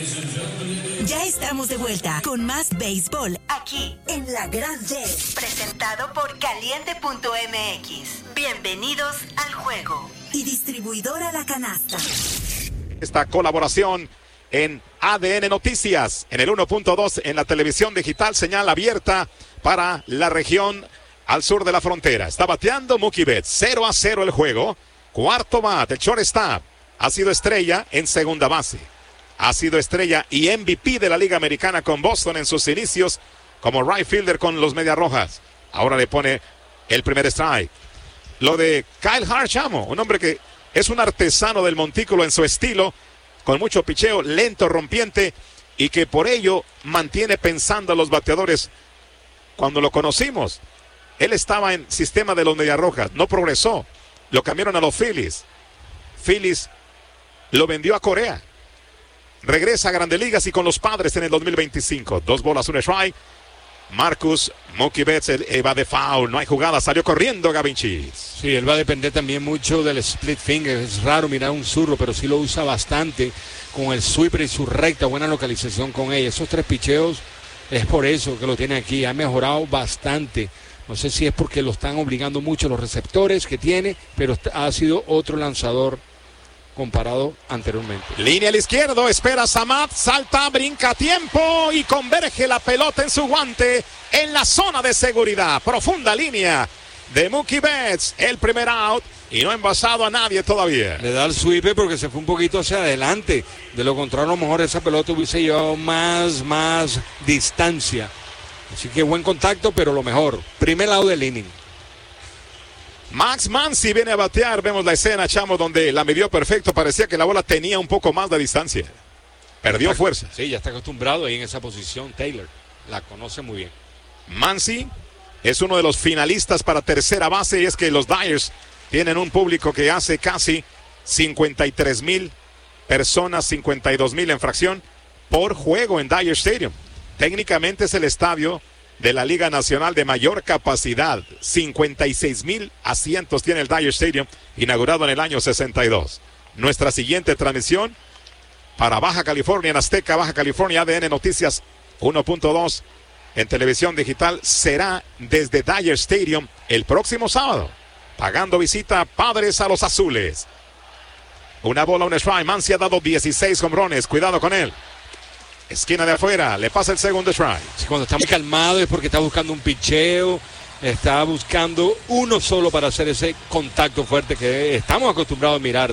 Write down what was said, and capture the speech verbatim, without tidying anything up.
Ya estamos de vuelta con más béisbol aquí en La Gran Red, presentado por Caliente punto M X. Bienvenidos al juego. Y distribuidora La Canasta. Esta colaboración en A D N Noticias, en el uno punto dos en la televisión digital, señal abierta para la región al sur de la frontera. Está bateando Mookie Betts, cero a cero el juego. Cuarto bat, el shortstop ha sido estrella en segunda base. Ha sido estrella y M V P de la Liga Americana con Boston en sus inicios como right fielder con los Medias Rojas. Ahora le pone el primer strike. Lo de Kyle Harshamo, un hombre que es un artesano del montículo en su estilo, con mucho picheo, lento, rompiente, y que por ello mantiene pensando a los bateadores. Cuando lo conocimos, él estaba en sistema de los Medias Rojas, no progresó, lo cambiaron a los Phillies. Phillies lo vendió a Corea. Regresa a Grandes Ligas y con los Padres en el dos mil veinticinco. Dos bolas, un strike. Marcus Mookie Betts va de foul, no hay jugada, salió corriendo Gavin Cheese. Sí, él va a depender también mucho del split finger. Es raro mirar un zurro, pero sí lo usa bastante con el sweeper y su recta, buena localización con ella. Esos tres picheos es por eso que lo tiene aquí, ha mejorado bastante. No sé si es porque lo están obligando mucho los receptores que tiene, pero ha sido otro lanzador comparado anteriormente. Línea al izquierdo, espera Samad, salta, brinca a tiempo y converge la pelota en su guante en la zona de seguridad. Profunda línea de Mookie Betts, el primer out y no ha envasado a nadie todavía. Le da el sweep porque se fue un poquito hacia adelante. De lo contrario, a lo mejor esa pelota hubiese llevado más, más distancia. Así que buen contacto, pero lo mejor. Primer out del inning. Max Muncy viene a batear, vemos la escena, Chamo, donde la midió perfecto, parecía que la bola tenía un poco más de distancia. Perdió está, fuerza. Sí, ya está acostumbrado ahí en esa posición, Taylor, la conoce muy bien. Muncy es uno de los finalistas para tercera base y es que los Dyers tienen un público que hace casi cincuenta y tres mil personas, cincuenta y dos mil en fracción por juego en Dyer Stadium. Técnicamente es el estadio de la Liga Nacional de mayor capacidad. cincuenta y seis mil asientos tiene el Dyer Stadium, inaugurado en el año sesenta y dos. Nuestra siguiente transmisión para Baja California, en Azteca, Baja California, A D N Noticias uno punto dos en televisión digital, será desde Dyer Stadium el próximo sábado, pagando visita Padres a los Azules. Una bola, un strike. Muncy ha dado dieciséis jonrones, cuidado con él. Esquina de afuera, le pasa el segundo strike. Sí, cuando está muy calmado es porque está buscando un picheo, está buscando uno solo para hacer ese contacto fuerte que estamos acostumbrados a mirar.